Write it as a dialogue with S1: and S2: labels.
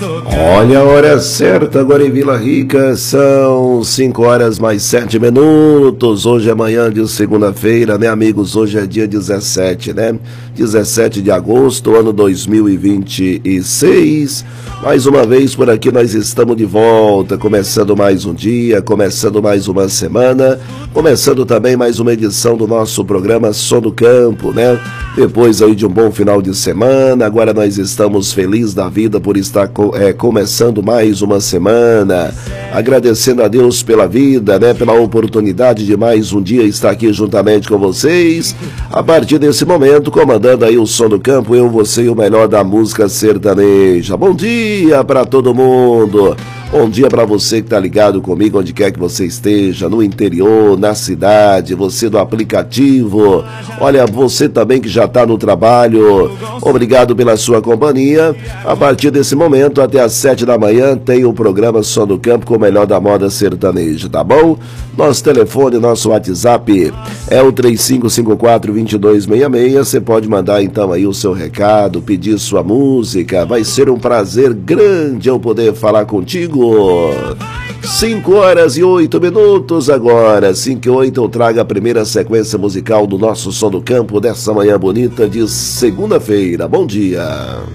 S1: Olha a hora certa agora em Vila Rica, são 5 horas mais 7 minutos. Hoje é manhã de segunda-feira, né, amigos? Hoje é dia 17, né? 17 de agosto, ano 2026. Mais uma vez por aqui nós estamos de volta, começando mais um dia, começando mais uma semana, começando também mais uma edição do nosso programa Som do Campo, né? Depois aí de um bom final de semana, agora nós estamos felizes da vida por estar começando mais uma semana, agradecendo a Deus pela vida, né? Pela oportunidade de mais um dia estar aqui juntamente com vocês. A partir desse momento, comandando aí o Som do Campo, eu, você e o melhor da música sertaneja. Bom dia para todo mundo. Bom dia para você que tá ligado comigo, onde quer que você esteja, no interior, na cidade, você do aplicativo, olha, você também que já tá no trabalho, obrigado pela sua companhia. A partir desse momento, até às 7 da manhã, tem o programa Som do Campo com o melhor da moda sertaneja, tá bom? Nosso telefone, nosso WhatsApp é o 3554-2266, você pode mandar então aí o seu recado, pedir sua música, vai ser um prazer grande eu poder falar contigo. 5 horas e 8 minutos agora, 5 e 8, eu trago a primeira sequência musical do nosso Som do Campo dessa manhã bonita de segunda-feira. Bom dia.